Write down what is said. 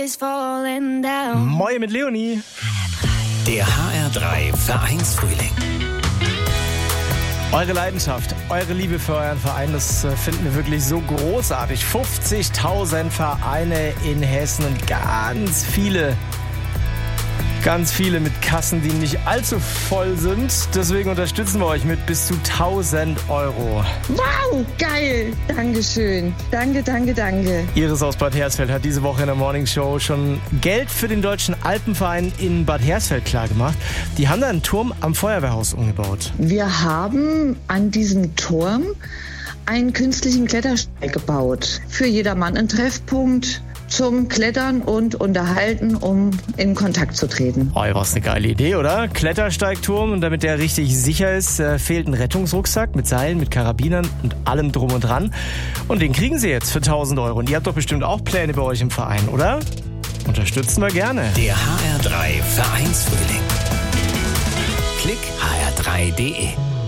Moin mit Leonie. Der HR3 Vereinsfrühling. Eure Leidenschaft, eure Liebe für euren Verein, das finden wir wirklich so großartig. 50.000 Vereine in Hessen und ganz viele mit Kassen, die nicht allzu voll sind. Deswegen unterstützen wir euch mit bis zu 1.000 Euro. Wow, geil. Dankeschön. Danke. Iris aus Bad Hersfeld hat diese Woche in der Morning Show schon Geld für den Deutschen Alpenverein in Bad Hersfeld klargemacht. Die haben da einen Turm am Feuerwehrhaus umgebaut. Wir haben an diesem Turm einen künstlichen Klettersteig gebaut. Für jedermann ein Treffpunkt zum Klettern und Unterhalten, um in Kontakt zu treten. Oh, was eine geile Idee, oder? Klettersteigturm, und damit der richtig sicher ist, fehlt ein Rettungsrucksack mit Seilen, mit Karabinern und allem drum und dran. Und den kriegen Sie jetzt für 1.000 Euro. Und ihr habt doch bestimmt auch Pläne bei euch im Verein, oder? Unterstützen wir gerne. Der HR3 Vereinsfrühling. Klick hr3.de